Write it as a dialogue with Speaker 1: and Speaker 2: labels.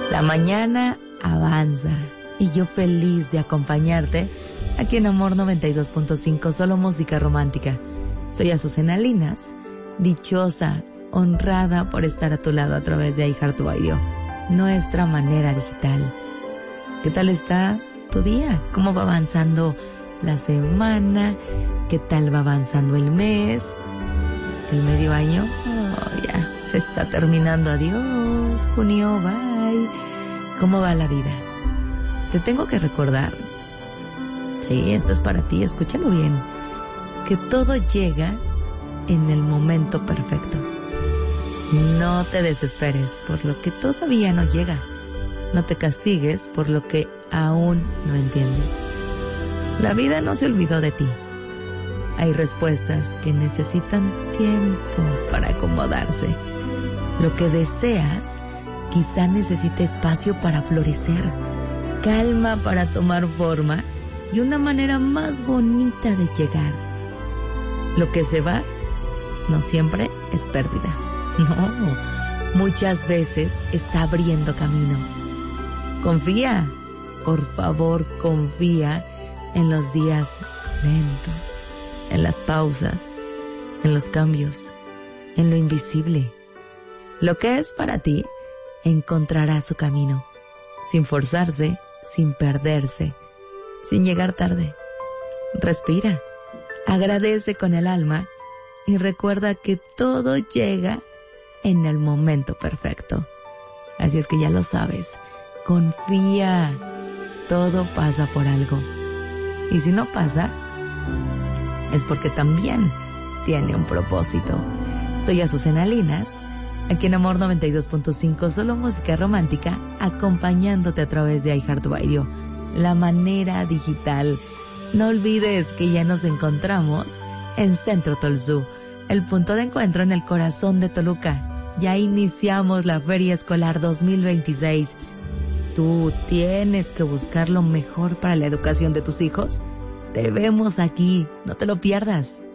Speaker 1: La mañana avanza y yo feliz de acompañarte aquí en Amor 92.5, solo música romántica. Soy Azucena Linas, dichosa, honrada por estar a tu lado a través de iHeartRadio, nuestra manera digital. ¿Qué tal está tu día? ¿Cómo va avanzando la semana? ¿Qué tal va avanzando el mes? ¿El medio año? Oh, ya se está terminando. Adiós, junio, bye. ¿Cómo va la vida? Te tengo que recordar, sí, esto es para ti, escúchalo bien, que todo llega en el momento perfecto. No te desesperes por lo que todavía no llega. No te castigues por lo que aún no entiendes. La vida no se olvidó de ti. Hay respuestas que necesitan tiempo para acomodarse. Lo que deseas quizá necesite espacio para florecer, calma para tomar forma y una manera más bonita de llegar. Lo que se va no siempre es pérdida. No, muchas veces está abriendo camino. Confía, por favor, confía en los días lentos, en las pausas, en los cambios, en lo invisible. Lo que es para ti encontrará su camino, sin forzarse, sin perderse, sin llegar tarde. Respira, agradece con el alma y recuerda que todo llega en el momento perfecto. Así es que ya lo sabes, confía, todo pasa por algo. Y si no pasa, es porque también tiene un propósito. Soy Azucena Linas, aquí en Amor 92.5, solo música romántica, acompañándote a través de iHeartRadio, la manera digital. No olvides que ya nos encontramos en Centro Tolzú, el punto de encuentro en el corazón de Toluca. Ya iniciamos la Feria Escolar 2026. ¿Tú tienes que buscar lo mejor para la educación de tus hijos? Te vemos aquí, no te lo pierdas.